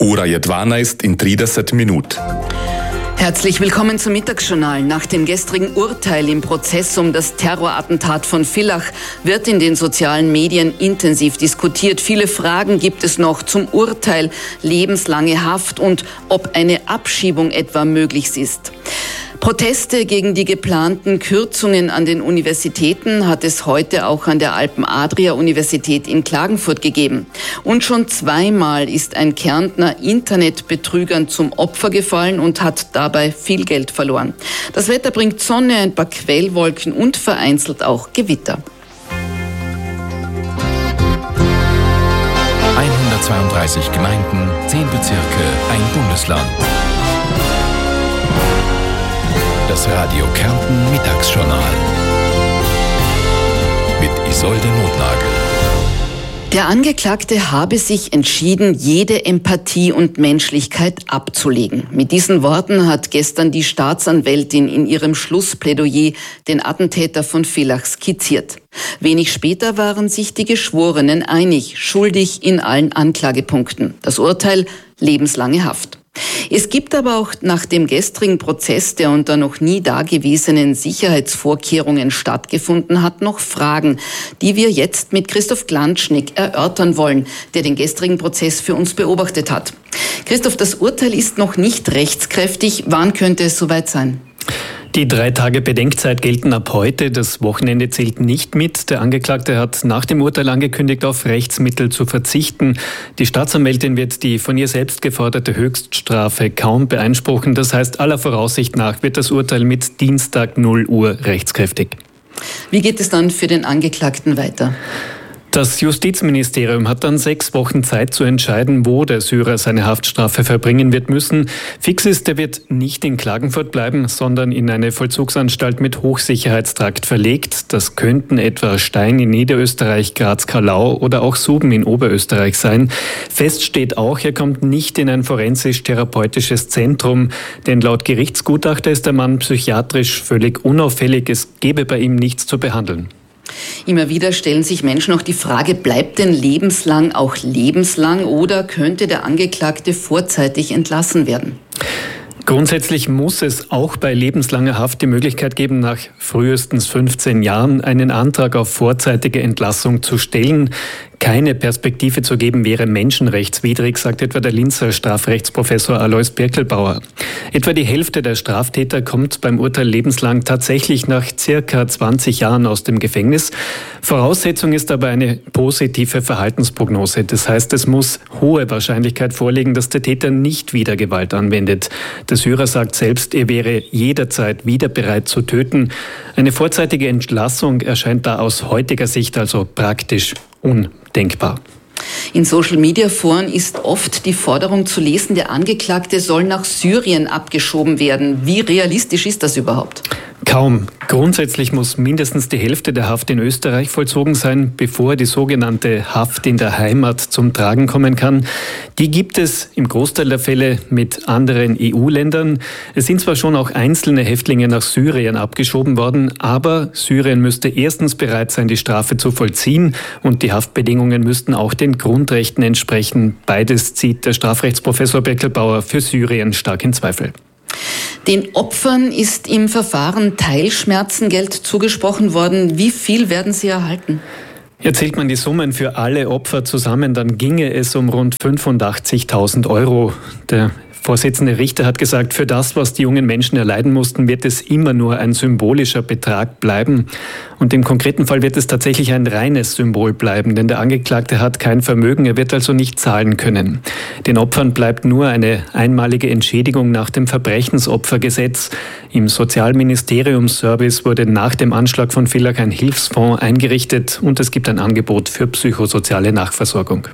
Ora je 12 in 30 minut. Herzlich willkommen zum Mittagsjournal. Nach dem gestrigen Urteil im Prozess um das Terrorattentat von Villach wird in den sozialen Medien intensiv diskutiert. Viele Fragen gibt es noch zum Urteil, lebenslange Haft und ob eine Abschiebung etwa möglich ist. Proteste gegen die geplanten Kürzungen an den Universitäten hat es heute auch an der Alpen-Adria-Universität in Klagenfurt gegeben. Und schon zweimal ist ein Kärntner Internetbetrügern zum Opfer gefallen und hat dabei viel Geld verloren. Das Wetter bringt Sonne, ein paar Quellwolken und vereinzelt auch Gewitter. 132 Gemeinden, 10 Bezirke, ein Bundesland. Das Radio Kärnten Mittagsjournal mit Isolde Notnagel. Der Angeklagte habe sich entschieden, jede Empathie und Menschlichkeit abzulegen. Mit diesen Worten hat gestern die Staatsanwältin in ihrem Schlussplädoyer den Attentäter von Villach skizziert. Wenig später waren sich die Geschworenen einig, schuldig in allen Anklagepunkten. Das Urteil: lebenslange Haft. Es gibt aber auch nach dem gestrigen Prozess, der unter noch nie dagewesenen Sicherheitsvorkehrungen stattgefunden hat, noch Fragen, die wir jetzt mit Christoph Glanschnick erörtern wollen, der den gestrigen Prozess für uns beobachtet hat. Christoph, das Urteil ist noch nicht rechtskräftig. Wann könnte es soweit sein? Die 3 Tage Bedenkzeit gelten ab heute. Das Wochenende zählt nicht mit. Der Angeklagte hat nach dem Urteil angekündigt, auf Rechtsmittel zu verzichten. Die Staatsanwältin wird die von ihr selbst geforderte Höchststrafe kaum beanspruchen. Das heißt, aller Voraussicht nach wird das Urteil mit Dienstag 0 Uhr rechtskräftig. Wie geht es dann für den Angeklagten weiter? Das Justizministerium hat dann 6 Wochen Zeit zu entscheiden, wo der Syrer seine Haftstrafe verbringen wird müssen. Fix ist, er wird nicht in Klagenfurt bleiben, sondern in eine Vollzugsanstalt mit Hochsicherheitstrakt verlegt. Das könnten etwa Stein in Niederösterreich, Graz-Kallau oder auch Suben in Oberösterreich sein. Fest steht auch, er kommt nicht in ein forensisch-therapeutisches Zentrum, denn laut Gerichtsgutachter ist der Mann psychiatrisch völlig unauffällig. Es gebe bei ihm nichts zu behandeln. Immer wieder stellen sich Menschen noch die Frage, bleibt denn lebenslang auch lebenslang oder könnte der Angeklagte vorzeitig entlassen werden? Grundsätzlich muss es auch bei lebenslanger Haft die Möglichkeit geben, nach frühestens 15 Jahren einen Antrag auf vorzeitige Entlassung zu stellen. Keine Perspektive zu geben wäre menschenrechtswidrig, sagt etwa der Linzer Strafrechtsprofessor Alois Birkelbauer. Etwa die Hälfte der Straftäter kommt beim Urteil lebenslang tatsächlich nach circa 20 Jahren aus dem Gefängnis. Voraussetzung ist aber eine positive Verhaltensprognose. Das heißt, es muss hohe Wahrscheinlichkeit vorliegen, dass der Täter nicht wieder Gewalt anwendet. Der Syrer sagt selbst, er wäre jederzeit wieder bereit zu töten. Eine vorzeitige Entlassung erscheint da aus heutiger Sicht also praktisch undenkbar. In Social-Media-Foren ist oft die Forderung zu lesen, der Angeklagte soll nach Syrien abgeschoben werden. Wie realistisch ist das überhaupt? Kaum. Grundsätzlich muss mindestens die Hälfte der Haft in Österreich vollzogen sein, bevor die sogenannte Haft in der Heimat zum Tragen kommen kann. Die gibt es im Großteil der Fälle mit anderen EU-Ländern. Es sind zwar schon auch einzelne Häftlinge nach Syrien abgeschoben worden, aber Syrien müsste erstens bereit sein, die Strafe zu vollziehen und die Haftbedingungen müssten auch den Grundrechten entsprechen. Beides zieht der Strafrechtsprofessor Birkelbauer für Syrien stark in Zweifel. Den Opfern ist im Verfahren Teilschmerzengeld zugesprochen worden. Wie viel werden sie erhalten? Erzählt man die Summen für alle Opfer zusammen, dann ginge es um rund 85.000 Euro. Der Vorsitzende Richter hat gesagt, für das, was die jungen Menschen erleiden mussten, wird es immer nur ein symbolischer Betrag bleiben. Und im konkreten Fall wird es tatsächlich ein reines Symbol bleiben, denn der Angeklagte hat kein Vermögen, er wird also nicht zahlen können. Den Opfern bleibt nur eine einmalige Entschädigung nach dem Verbrechensopfergesetz. Im Sozialministeriumsservice wurde nach dem Anschlag von Villach ein Hilfsfonds eingerichtet und es gibt ein Angebot für psychosoziale Nachversorgung.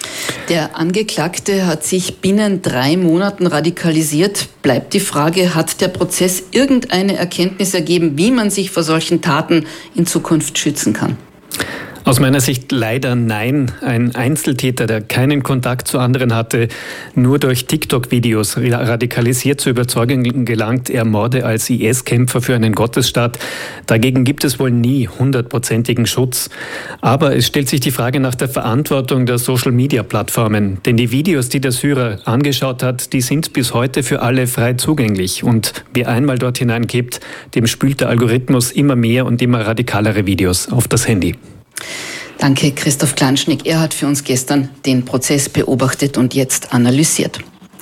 Der Angeklagte hat sich binnen 3 Monaten radikalisiert. Bleibt die Frage, hat der Prozess irgendeine Erkenntnis ergeben, wie man sich vor solchen Taten in Zukunft schützen kann? Aus meiner Sicht leider nein. Ein Einzeltäter, der keinen Kontakt zu anderen hatte, nur durch TikTok-Videos radikalisiert zur Überzeugung gelangt, er morde als IS-Kämpfer für einen Gottesstaat. Dagegen gibt es wohl nie 100%igen Schutz. Aber es stellt sich die Frage nach der Verantwortung der Social-Media-Plattformen. Denn die Videos, die der Syrer angeschaut hat, die sind bis heute für alle frei zugänglich. Und wer einmal dort hineinkippt, dem spült der Algorithmus immer mehr und immer radikalere Videos auf das Handy. Danke, Christoph Klanschnig. Er hat für uns gestern den Prozess beobachtet und jetzt analysiert.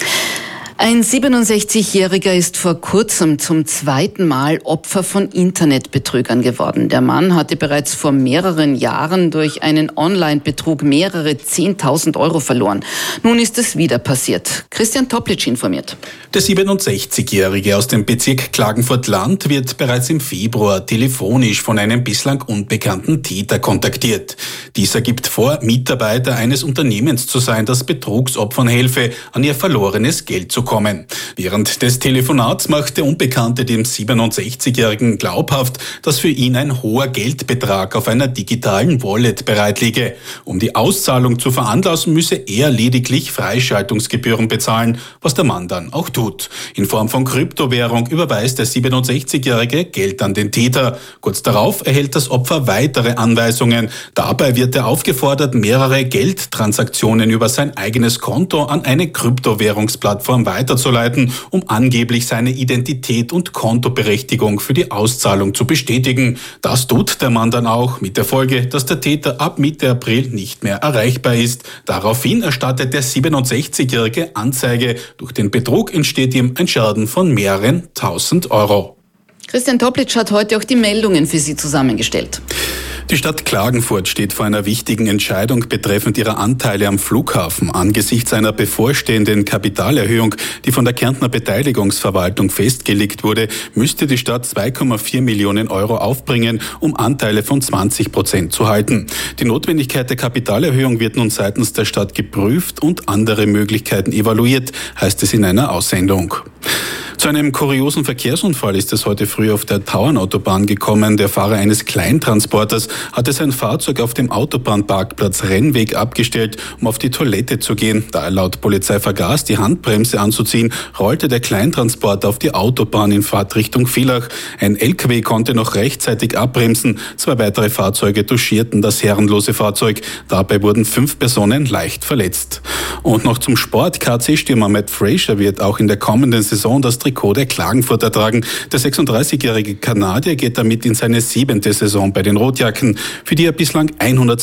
Ein 67-Jähriger ist vor kurzem zum zweiten Mal Opfer von Internetbetrügern geworden. Der Mann hatte bereits vor mehreren Jahren durch einen Online-Betrug mehrere 10.000 Euro verloren. Nun ist es wieder passiert. Christian Toplitsch informiert. Der 67-Jährige aus dem Bezirk Klagenfurt-Land wird bereits im Februar telefonisch von einem bislang unbekannten Täter kontaktiert. Dieser gibt vor, Mitarbeiter eines Unternehmens zu sein, das Betrugsopfern helfe, an ihr verlorenes Geld zu kommen. Während des Telefonats macht der Unbekannte dem 67-Jährigen glaubhaft, dass für ihn ein hoher Geldbetrag auf einer digitalen Wallet bereit liege. Um die Auszahlung zu veranlassen, müsse er lediglich Freischaltungsgebühren bezahlen, was der Mann dann auch tut. In Form von Kryptowährung überweist der 67-Jährige Geld an den Täter. Kurz darauf erhält das Opfer weitere Anweisungen. Dabei wird er aufgefordert, mehrere Geldtransaktionen über sein eigenes Konto an eine Kryptowährungsplattform weiterzuleiten, um angeblich seine Identität und Kontoberechtigung für die Auszahlung zu bestätigen. Das tut der Mann dann auch, mit der Folge, dass der Täter ab Mitte April nicht mehr erreichbar ist. Daraufhin erstattet der 67-Jährige Anzeige. Durch den Betrug entsteht ihm ein Schaden von mehreren 1.000 Euro. Christian Toplitsch hat heute auch die Meldungen für Sie zusammengestellt. Die Stadt Klagenfurt steht vor einer wichtigen Entscheidung betreffend ihrer Anteile am Flughafen. Angesichts einer bevorstehenden Kapitalerhöhung, die von der Kärntner Beteiligungsverwaltung festgelegt wurde, müsste die Stadt 2,4 Millionen Euro aufbringen, um Anteile von 20% zu halten. Die Notwendigkeit der Kapitalerhöhung wird nun seitens der Stadt geprüft und andere Möglichkeiten evaluiert, heißt es in einer Aussendung. Zu einem kuriosen Verkehrsunfall ist es heute früh auf der Tauernautobahn gekommen. Der Fahrer eines Kleintransporters hatte sein Fahrzeug auf dem Autobahnparkplatz Rennweg abgestellt, um auf die Toilette zu gehen. Da er laut Polizei vergaß, die Handbremse anzuziehen, rollte der Kleintransporter auf die Autobahn in Fahrtrichtung Villach. Ein LKW konnte noch rechtzeitig abbremsen. 2 weitere Fahrzeuge touchierten das herrenlose Fahrzeug. Dabei wurden 5 Personen leicht verletzt. Und noch zum Sport. KC-Stürmer Matt Fraser wird auch in der kommenden Saison das Trikot der Klagenfurter tragen. Der 36-jährige Kanadier geht damit in seine 7. Saison bei den Rotjacken, für die er bislang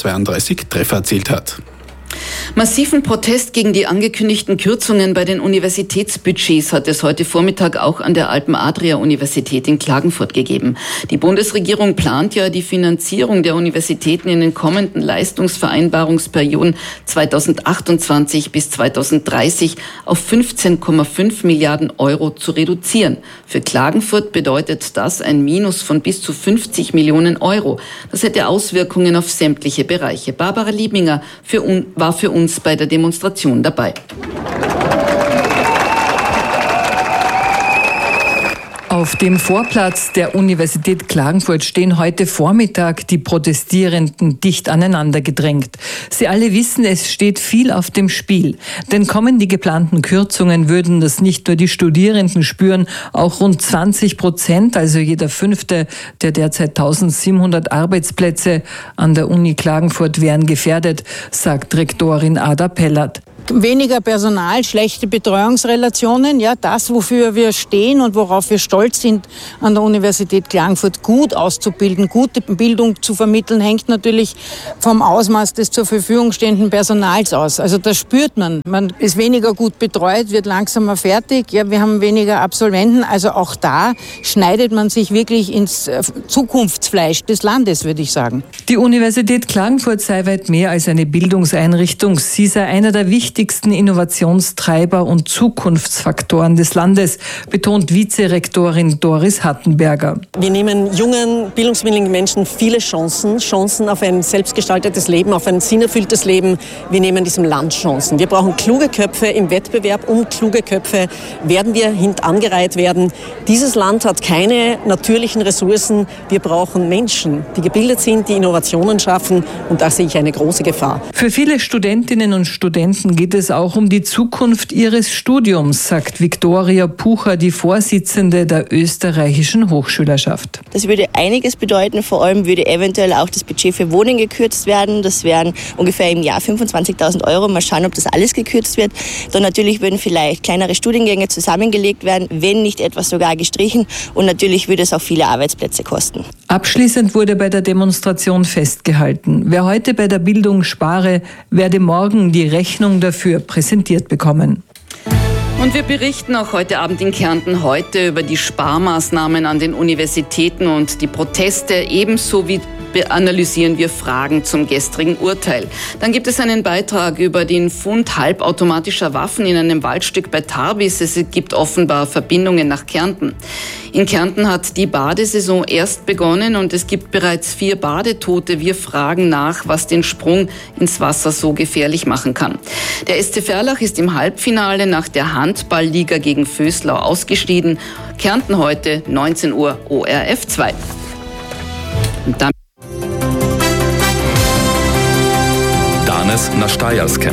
132 Treffer erzielt hat. Massiven Protest gegen die angekündigten Kürzungen bei den Universitätsbudgets hat es heute Vormittag auch an der Alpen-Adria-Universität in Klagenfurt gegeben. Die Bundesregierung plant ja die Finanzierung der Universitäten in den kommenden Leistungsvereinbarungsperioden 2028 bis 2030 auf 15,5 Milliarden Euro zu reduzieren. Für Klagenfurt bedeutet das ein Minus von bis zu 50 Millionen Euro. Das hätte Auswirkungen auf sämtliche Bereiche. Barbara Liebinger war für uns bei der Demonstration dabei. Auf dem Vorplatz der Universität Klagenfurt stehen heute Vormittag die Protestierenden dicht aneinander gedrängt. Sie alle wissen, es steht viel auf dem Spiel. Denn kommen die geplanten Kürzungen, würden das nicht nur die Studierenden spüren, auch rund 20%, also jeder 5. der derzeit 1700 Arbeitsplätze an der Uni Klagenfurt wären gefährdet, sagt Rektorin Ada Pellert. Weniger Personal, schlechte Betreuungsrelationen, ja, das, wofür wir stehen und worauf wir stolz sind, an der Universität Klagenfurt gut auszubilden, gute Bildung zu vermitteln, hängt natürlich vom Ausmaß des zur Verfügung stehenden Personals aus. Also das spürt man. Man ist weniger gut betreut, wird langsamer fertig, ja, wir haben weniger Absolventen, also auch da schneidet man sich wirklich ins Zukunftsfleisch des Landes, würde ich sagen. Die Universität Klagenfurt sei weit mehr als eine Bildungseinrichtung. Sie sei einer der wichtigsten wichtigsten Innovationstreiber und Zukunftsfaktoren des Landes, betont Vizerektorin Doris Hattenberger. Wir nehmen jungen, bildungswilligen Menschen viele Chancen auf ein selbstgestaltetes Leben, auf ein sinnerfülltes Leben. Wir nehmen diesem Land Chancen. Wir brauchen kluge Köpfe im Wettbewerb. Um kluge Köpfe werden wir hintangereiht werden. Dieses Land hat keine natürlichen Ressourcen. Wir brauchen Menschen, die gebildet sind, die Innovationen schaffen. Und da sehe ich eine große Gefahr. Für viele Studentinnen und Studenten geht es auch um die Zukunft ihres Studiums, sagt Viktoria Pucher, die Vorsitzende der österreichischen Hochschülerschaft. Das würde einiges bedeuten. Vor allem würde eventuell auch das Budget für Wohnen gekürzt werden. Das wären ungefähr im Jahr 25.000 Euro. Mal schauen, ob das alles gekürzt wird. Dann natürlich würden vielleicht kleinere Studiengänge zusammengelegt werden, wenn nicht etwas sogar gestrichen. Und natürlich würde es auch viele Arbeitsplätze kosten. Abschließend wurde bei der Demonstration festgehalten, wer heute bei der Bildung spare, werde morgen die Rechnung dafür präsentiert bekommen. Und wir berichten auch heute Abend in Kärnten über die Sparmaßnahmen an den Universitäten und die Proteste, ebenso wie analysieren wir Fragen zum gestrigen Urteil. Dann gibt es einen Beitrag über den Fund halbautomatischer Waffen in einem Waldstück bei Tarbis. Es gibt offenbar Verbindungen nach Kärnten. In Kärnten hat die Badesaison erst begonnen und es gibt bereits 4 Badetote. Wir fragen nach, was den Sprung ins Wasser so gefährlich machen kann. Der SC Verlach ist im Halbfinale nach der Handballliga gegen Vöslau ausgeschieden. Kärnten heute 19 Uhr ORF 2. Und dann Danes na Štajerskem.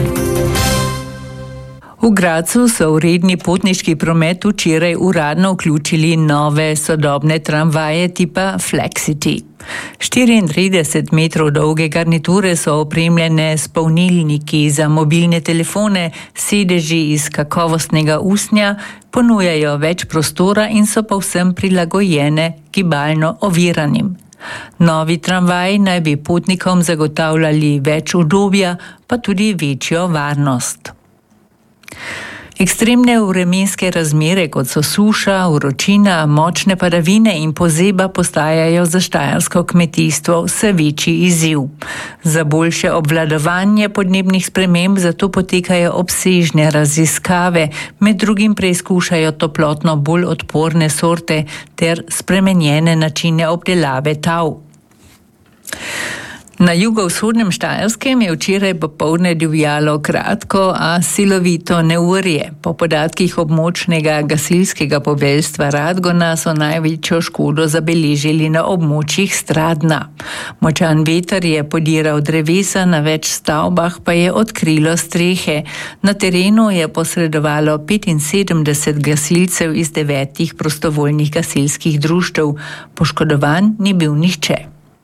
V Gradcu so v redni potniški promet včeraj uradno vključili nove sodobne tramvaje tipa Flexity. 34 metrov dolge garniture so opremljene s polnilniki za mobilne telefone, sedeži iz kakovostnega usnja, ponujajo več prostora in so povsem prilagojene gibalno oviranim. Novi tramvaji naj bi potnikom zagotavljali več udobja, pa tudi večjo varnost. Ekstremne vremenske razmere, kot so suša, vročina, močne padavine in pozeba, postajajo za štajersko kmetijstvo vse večji izziv. Za boljše obvladovanje podnebnih sprememb zato potekajo obsežne raziskave, med drugim preizkušajo toplotno bolj odporne sorte ter spremenjene načine obdelave tav. Na jugovzhodnem Štajerskem je včeraj popoldne divjalo kratko, a silovito neurje. Po podatkih območnega gasilskega poveljstva Radgona so največjo škodo zabeležili na območjih Stradna. Močan veter je podiral drevesa, na več stavbah pa je odkrilo strehe. Na terenu je posredovalo 75 gasilcev iz 9 prostovoljnih gasilskih društev. Poškodovan ni bil nihče.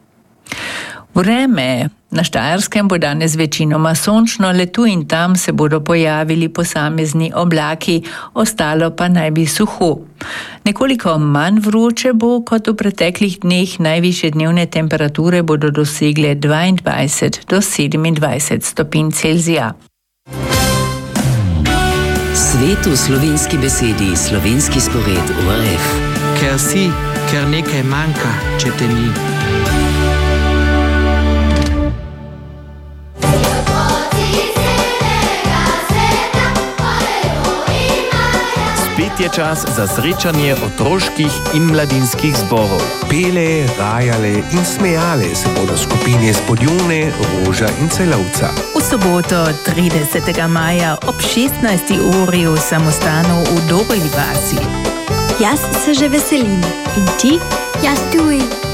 Vreme na Štajerskem bo danes večinoma sončno, le tu in tam se bodo pojavili posamezni oblaki, ostalo pa naj bi suho. Nekoliko manj vroče bo kot v preteklih dneh, najvišje dnevne temperature bodo dosegle 22 do 27 stopinj Celzija. Svet v slovenski besedi, slovenski spored ORF. Ker si, ker nekaj manjka, če te ni. Je čas za srečanje otroških in mladinskih zborov. Pele, rajale in smejale se bodo skupine z Podjune, Roža in Celovca. V soboto 30. maja ob 16. uri v samostanu v Dobri vasi. Jaz se že veselim. In ti? Jaz tudi.